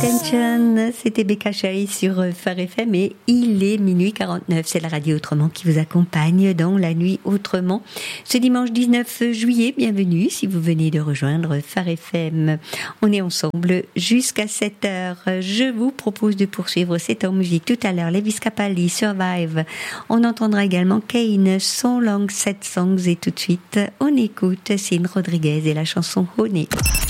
Attention, c'était Becca Cherry sur Phare FM et il est minuit 49. C'est la radio Autrement qui vous accompagne dans la nuit autrement. Ce dimanche 19 juillet, bienvenue si vous venez de rejoindre Phare FM. On est ensemble jusqu'à 7h. Je vous propose de poursuivre cette en musique. Tout à l'heure, Lewis Capaldi, Survive. On entendra également Kane, So Long, 7 Songs et tout de suite, on écoute Sin Rodriguez et la chanson Honey.